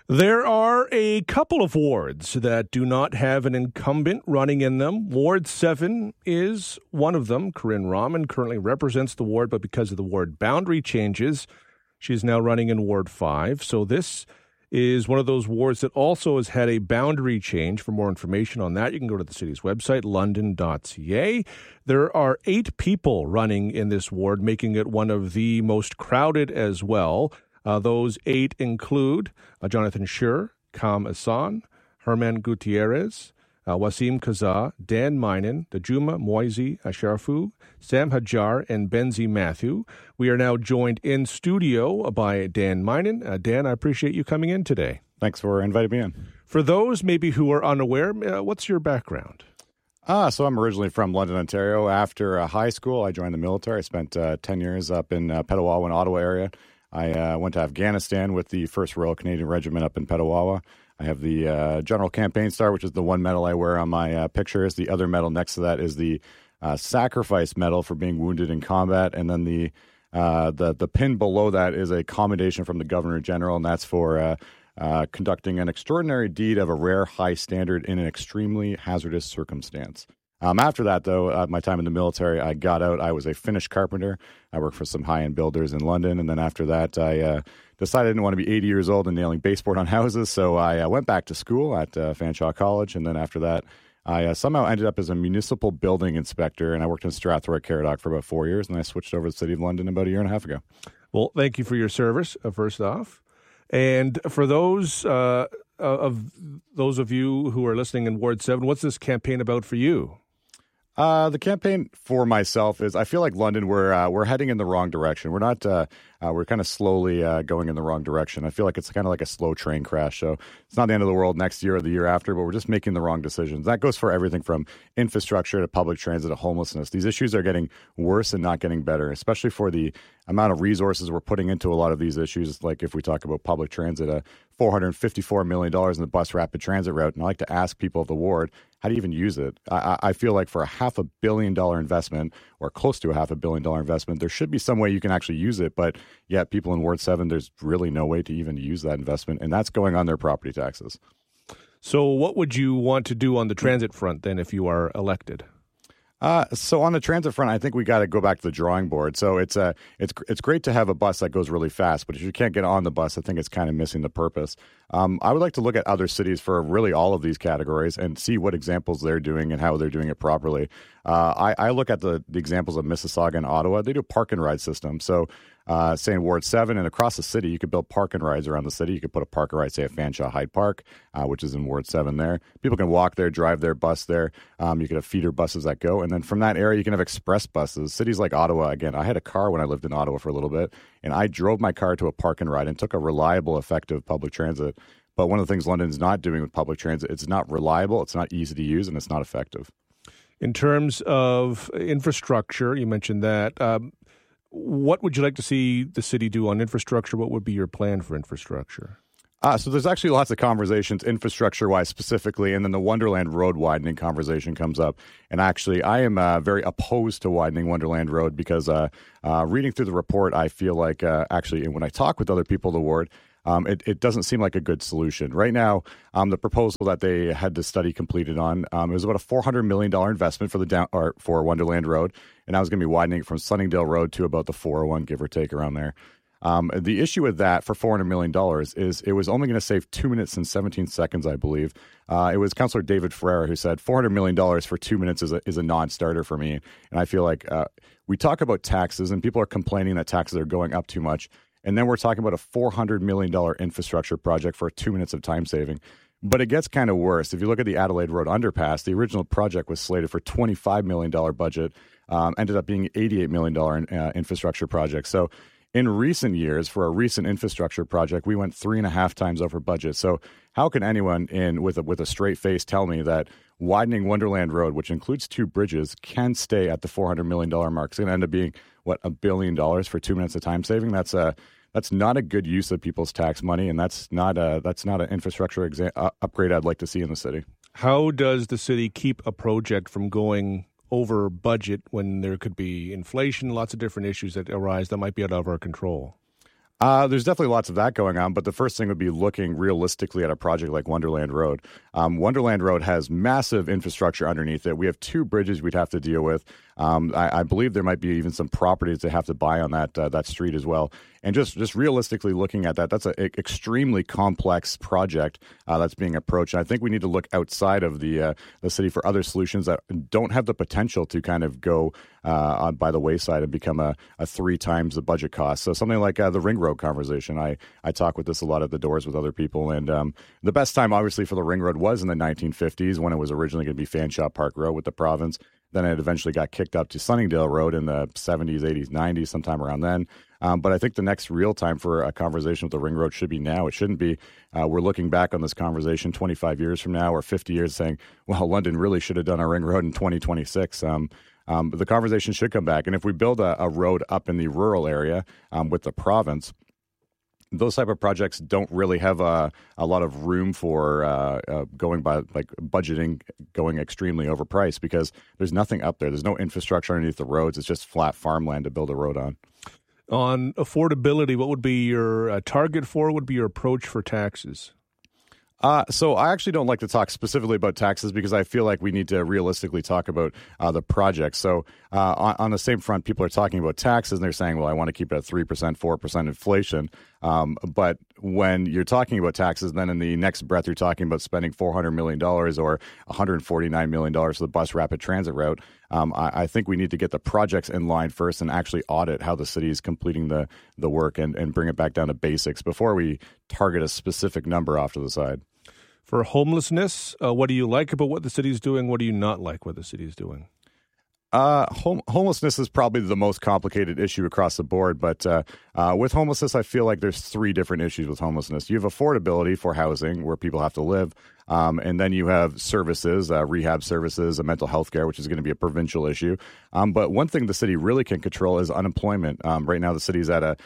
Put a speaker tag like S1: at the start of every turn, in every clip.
S1: There are a couple of wards that do not have an incumbent running in them. Ward 7 is one of them. Corinne Rahman currently represents the ward, but because of the ward boundary changes, she is now running in Ward 5. So this is one of those wards that also has had a boundary change. For more information on that, you can go to the city's website, london.ca. There are 8 people running in this ward, making it one of the most crowded as well. Those 8 include Jonathan Schur, Kam Hassan, Herman Gutierrez, Wasim Kaza, Dan Minen, Dajuma Moizi Asharafu, Sam Hajar, and Benzi Matthew. We are now joined in studio by Dan Minen. Dan, I appreciate you coming in today.
S2: Thanks for inviting me in.
S1: For those maybe who are unaware, what's your background?
S2: So I'm originally from London, Ontario. After high school, I joined the military. I spent 10 years up in Petawawa and Ottawa area. I went to Afghanistan with the 1st Royal Canadian Regiment up in Petawawa. I have the General Campaign Star, which is the one medal I wear on my pictures. The other medal next to that is the Sacrifice Medal for being wounded in combat. And then the pin below that is a commendation from the Governor General, and that's for conducting an extraordinary deed of a rare high standard in an extremely hazardous circumstance. After that, though, my time in the military, I got out. I was a Finnish carpenter. I worked for some high-end builders in London. And then after that, I decided I didn't want to be 80 years old and nailing baseboard on houses. So I went back to school at Fanshawe College. And then after that, I somehow ended up as a municipal building inspector. And I worked in Strathroy, Caradoc for about 4 years. And I switched over to the City of London about a year and a half ago.
S1: Well, thank you for your service, first off. And for those of you who are listening in Ward 7, what's this campaign about for you?
S2: The campaign for myself is I feel like London, we're heading in the wrong direction. We're not, we're kind of slowly going in the wrong direction. I feel like it's kind of like a slow train crash. So it's not the end of the world next year or the year after, but we're just making the wrong decisions. That goes for everything from infrastructure to public transit to homelessness. These issues are getting worse and not getting better, especially for the amount of resources we're putting into a lot of these issues. Like if we talk about public transit, $454 million in the bus rapid transit route. And I like to ask people of the ward, how do you even use it? I feel like for a $500 million investment or close to a $500 million investment, there should be some way you can actually use it. But yet people in Ward 7, there's really no way to even use that investment. And that's going on their property taxes.
S1: So what would you want to do on the transit front then if you are elected?
S2: So on the transit front, I think we got to go back to the drawing board. So it's great to have a bus that goes really fast, but if you can't get on the bus, I think it's kind of missing the purpose. I would like to look at other cities for really all of these categories and see what examples they're doing and how they're doing it properly. I look at the examples of Mississauga and Ottawa. They do a park and ride system. So say in Ward 7 and across the city, you could build park and rides around the city. You could put a park and ride, say, at Fanshawe Hyde Park, which is in Ward 7 there. People can walk there, drive their bus there. You could have feeder buses that go. And then from that area, you can have express buses. Cities like Ottawa, again, I had a car when I lived in Ottawa for a little bit, and I drove my car to a park and ride and took a reliable, effective public transit. But one of the things London's not doing with public transit, it's not reliable, it's not easy to use, and it's not effective.
S1: In terms of infrastructure, you mentioned that. What would you like to see the city do on infrastructure? What would be your plan for infrastructure?
S2: So there's actually lots of conversations, infrastructure-wise specifically, and then the Wonderland Road widening conversation comes up. And actually, I am very opposed to widening Wonderland Road because reading through the report, I feel like actually, and when I talk with other people in the ward, it doesn't seem like a good solution. Right now, the proposal that they had the study completed on, it was about a $400 million investment for Wonderland Road, and I was going to be widening it from Sunningdale Road to about the 401, give or take, around there. The issue with that for $400 million is it was only going to save 2 minutes and 17 seconds, I believe. It was Councillor David Ferreira who said $400 million for 2 minutes is a non-starter for me. And I feel like we talk about taxes and people are complaining that taxes are going up too much. And then we're talking about a $400 million infrastructure project for 2 minutes of time saving. But it gets kind of worse. If you look at the Adelaide Road underpass, the original project was slated for $25 million budget, ended up being $88 million infrastructure project. So in recent years, for a recent infrastructure project, we went 3.5 times over budget. So how can anyone with a straight face tell me that widening Wonderland Road, which includes 2 bridges, can stay at the $400 million mark? It's going to end up being, $1 billion for 2 minutes of time saving? That's not a good use of people's tax money, and that's not an infrastructure upgrade I'd like to see in the city.
S1: How does the city keep a project from going over budget when there could be inflation, lots of different issues that arise that might be out of our control?
S2: There's definitely lots of that going on, but the first thing would be looking realistically at a project like Wonderland Road. Wonderland Road has massive infrastructure underneath it. We have 2 bridges we'd have to deal with. I believe there might be even some properties to have to buy on that street as well. And just realistically looking at that, that's an extremely complex project that's being approached. And I think we need to look outside of the city for other solutions that don't have the potential to kind of go by the wayside and become a 3 times the budget cost. So something like the Ring Road conversation. I talk with this a lot at the doors with other people. And the best time, obviously, for the Ring Road was in the 1950s when it was originally going to be Fanshawe Park Road with the province. Then it eventually got kicked up to Sunningdale Road in the 70s, 80s, 90s, sometime around then. But I think the next real time for a conversation with the Ring Road should be now. It shouldn't be we're looking back on this conversation 25 years from now or 50 years saying, well, London really should have done a Ring Road in 2026. The conversation should come back. And if we build a road up in the rural area with the province, those type of projects don't really have a lot of room for going by like budgeting going extremely overpriced because there's nothing up there. There's no infrastructure underneath the roads. It's just flat farmland to build a road on.
S1: On affordability, what would be your target for? What would be your approach for taxes?
S2: So I actually don't like to talk specifically about taxes because I feel like we need to realistically talk about the project. So on the same front, people are talking about taxes and they're saying, well, I want to keep it at 3%, 4% inflation. But when you're talking about taxes, then in the next breath, you're talking about spending $400 million or $149 million for the bus rapid transit route. I think we need to get the projects in line first and actually audit how the city is completing the work and bring it back down to basics before we target a specific number off to the side.
S1: For homelessness, what do you like about what the city is doing? What do you not like what the city is doing?
S2: Homelessness is probably the most complicated issue across the board, but with homelessness, I feel like there's 3 different issues with homelessness. You have affordability for housing where people have to live, and then you have services, rehab services, mental health care, which is going to be a provincial issue. But one thing the city really can control is unemployment. Right now, the city's at a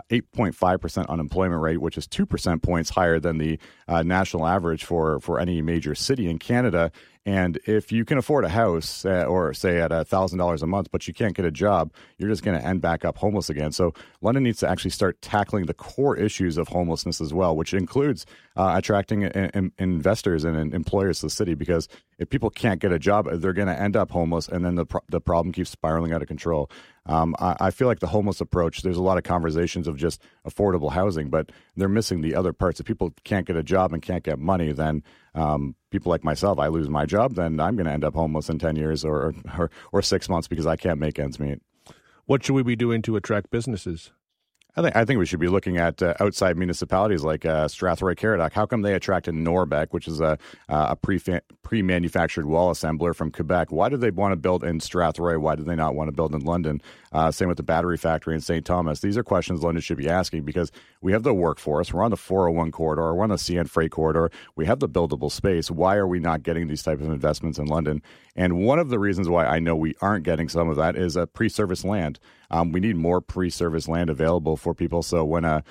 S2: 8.5% unemployment rate, which is 2% points higher than the national average for any major city in Canada. And if you can afford a house or say at $1,000 a month, but you can't get a job, you're just going to end back up homeless again. So London needs to actually start tackling the core issues of homelessness as well, which includes attracting investors and employers to the city. Because if people can't get a job, they're going to end up homeless, and then the problem keeps spiraling out of control. I feel like the homeless approach, there's a lot of conversations of just affordable housing, but they're missing the other parts. If people can't get a job and can't get money, then people like myself, I lose my job, then I'm going to end up homeless in 10 years or 6 months because I can't make ends meet.
S1: What should we be doing to attract businesses?
S2: I think we should be looking at outside municipalities like Strathroy-Caradoc. How come they attracted Norbec, which is a pre-manufactured wall assembler from Quebec? Why did they want to build in Strathroy? Why did they not want to build in London? Same with the battery factory in St. Thomas. These are questions London should be asking because we have the workforce. We're on the 401 corridor. We're on the CN Freight corridor. We have the buildable space. Why are we not getting these types of investments in London? And one of the reasons why I know we aren't getting some of that is pre-service land. We need more pre-service land available for people. So when a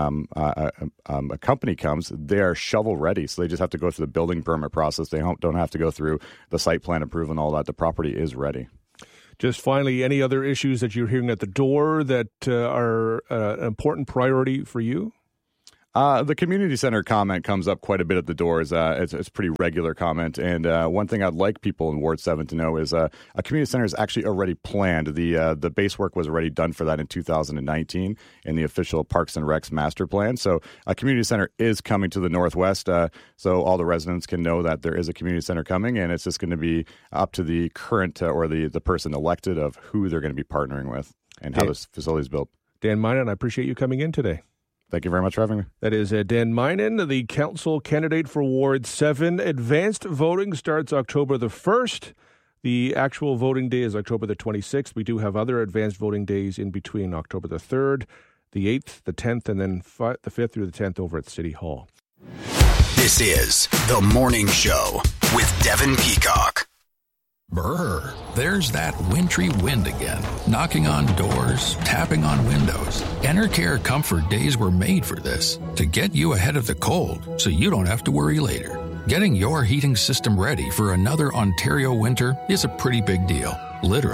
S2: company comes, they are shovel ready. So they just have to go through the building permit process. They don't have to go through the site plan approval and all that. The property is ready.
S1: Just finally, any other issues that you're hearing at the door that are an important priority for you?
S2: The community center comment comes up quite a bit at the doors. It's a pretty regular comment. And one thing I'd like people in Ward 7 to know is a community center is actually already planned. The base work was already done for that in 2019 in the official Parks and Recs master plan. So a community center is coming to the Northwest. So all the residents can know that there is a community center coming, and it's just going to be up to the current or the person elected of who they're going to be partnering with and how this facility is built. Dan
S1: Minen, I appreciate you coming in today.
S2: Thank you very much for having me.
S1: That is Dan Minen, the council candidate for Ward 7. Advanced voting starts October the 1st. The actual voting day is October the 26th. We do have other advanced voting days in between October the 3rd, the 8th, the 10th, and then the 5th through the 10th over at City Hall.
S3: This is The Morning Show with Devin Peacock.
S4: Brr, there's that wintry wind again, knocking on doors, tapping on windows. Enercare Comfort Days were made for this, to get you ahead of the cold so you don't have to worry later. Getting your heating system ready for another Ontario winter is a pretty big deal, literally.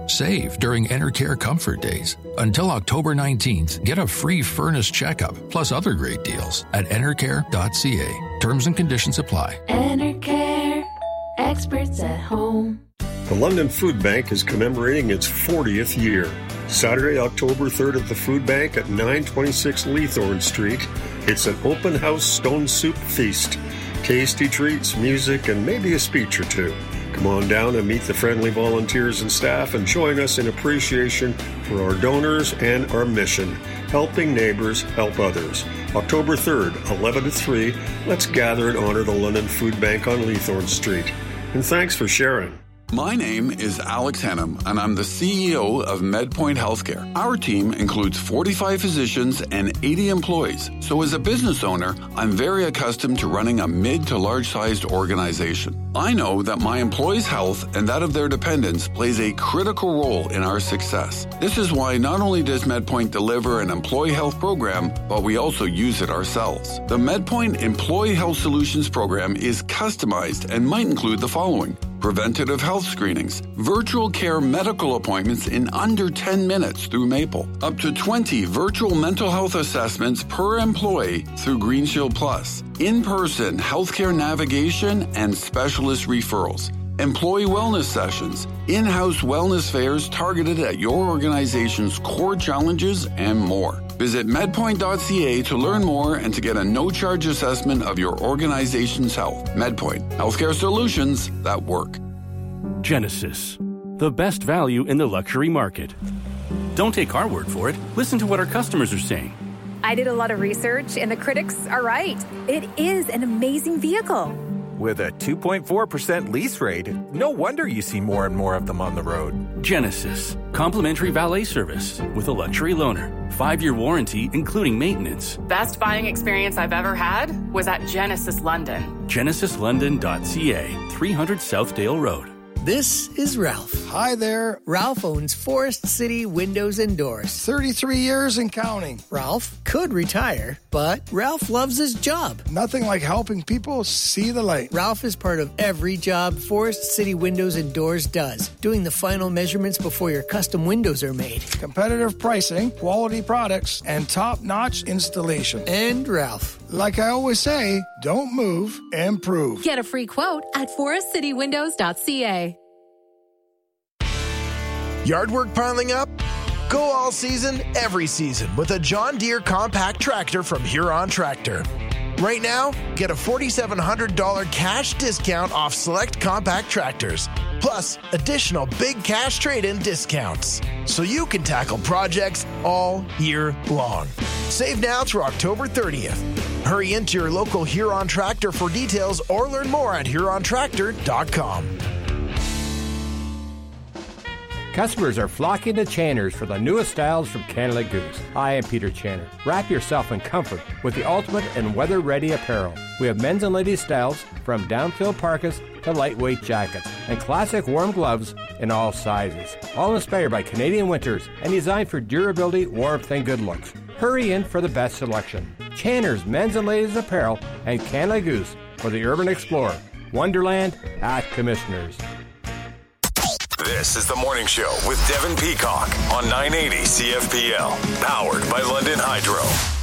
S4: Save during Enercare Comfort Days. Until October 19th, get a free furnace checkup plus other great deals at enercare.ca. Terms and conditions apply.
S5: Enercare. Experts at home.
S6: The London Food Bank is commemorating its 40th year. Saturday, October 3rd at the Food Bank at 926 Leathorn Street. It's an open house stone soup feast. Tasty treats, music, and maybe a speech or two. Come on down and meet the friendly volunteers and staff and join us in appreciation for our donors and our mission, helping neighbors help others. October 3rd, 11 to 3, let's gather and honor the London Food Bank on Leathorn Street. And thanks for sharing.
S7: My name is Alex Hennum, and I'm the CEO of MedPoint Healthcare. Our team includes 45 physicians and 80 employees. So as a business owner, I'm very accustomed to running a mid to large-sized organization. I know that my employees' health and that of their dependents plays a critical role in our success. This is why not only does MedPoint deliver an employee health program, but we also use it ourselves. The MedPoint Employee Health Solutions program is customized and might include the following: preventative health screenings, virtual care medical appointments in under 10 minutes through Maple, up to 20 virtual mental health assessments per employee through Green Shield Plus, in-person healthcare navigation and specialist referrals, employee wellness sessions, in-house wellness fairs targeted at your organization's core challenges, and more. Visit medpoint.ca to learn more and to get a no-charge assessment of your organization's health. MedPoint, healthcare solutions that work.
S8: Genesis, the best value in the luxury market. Don't take our word for it. Listen to what our customers are saying.
S9: I did a lot of research, and the critics are right. It is an amazing vehicle.
S10: With a 2.4% lease rate, no wonder you see more and more of them on the road.
S8: Genesis, complimentary valet service with a luxury loaner. 5-year warranty, including maintenance.
S11: Best buying experience I've ever had was at Genesis London.
S8: GenesisLondon.ca, 300 Southdale Road.
S12: This is Ralph.
S13: Hi there.
S12: Ralph owns Forest City Windows and Doors.
S13: 33 years and counting.
S12: Ralph could retire, but Ralph loves his job.
S13: Nothing like helping people see the light.
S12: Ralph is part of every job Forest City Windows and Doors does, doing the final measurements before your custom windows are made.
S13: Competitive pricing, quality products, and top-notch installation.
S12: And Ralph.
S13: Like I always say, don't move, improve.
S14: Get a free quote at forestcitywindows.ca.
S15: Yard work piling up? Go all season, every season with a John Deere compact tractor from Huron Tractor. Right now, get a $4,700 cash discount off select compact tractors, plus additional big cash trade-in discounts, so you can tackle projects all year long. Save now through October 30th. Hurry into your local Huron Tractor for details or learn more at HuronTractor.com.
S16: Customers are flocking to Channers for the newest styles from Canada Goose. I am Peter Channer. Wrap yourself in comfort with the ultimate and weather-ready apparel. We have men's and ladies' styles from down-filled parkas to lightweight jackets and classic warm gloves in all sizes. All inspired by Canadian winters and designed for durability, warmth, and good looks. Hurry in for the best selection. Channers Men's and Ladies Apparel and Canada Goose for the Urban Explorer. Wonderland at Commissioners.
S3: This is The Morning Show with Devin Peacock on 980 CFPL, powered by London Hydro.